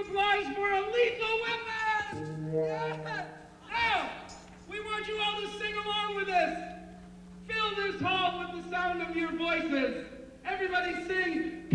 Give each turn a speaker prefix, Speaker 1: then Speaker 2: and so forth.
Speaker 1: applause for a lethal weapon! Yeah. Now, we want you all to sing along with us. Fill this hall with the sound of your voices. Everybody sing